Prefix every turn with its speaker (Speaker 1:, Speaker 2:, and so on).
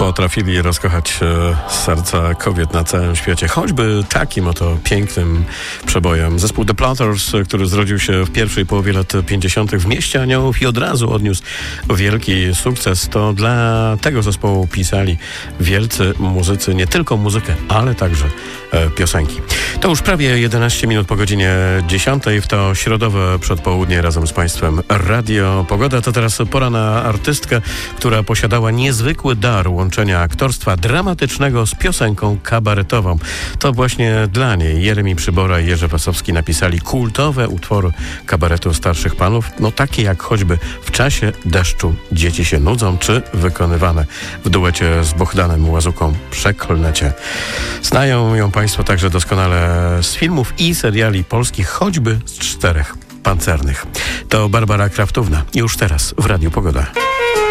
Speaker 1: potrafili rozkochać serca kobiet na całym świecie. Choćby takim oto pięknym przebojem. Zespół The Platters, który zrodził się w pierwszej połowie lat 50. w Mieście Aniołów i od razu odniósł wielki sukces. To dla tego zespołu pisali wielcy muzycy, nie tylko muzykę, ale także piosenki. To już prawie 11 minut po godzinie 10. w to środowe przedpołudnie razem z Państwem Radio Pogoda. To teraz pora na artystkę, która posiadała niezwykły dar łączenia aktorstwa dramatycznego z piosenką kabaretową. To właśnie dla niej Jeremi Przybora i Jerzy Wasowski napisali kultowe utwory kabaretu starszych panów, no takie jak choćby W czasie deszczu dzieci się nudzą, czy wykonywane w duecie z Bohdanem Łazuką Przeklnę cię. Znają ją Państwo także doskonale z filmów i seriali polskich, choćby z Czterech Pancernych. To Barbara Kraftówna. Już teraz w Radiu Pogoda.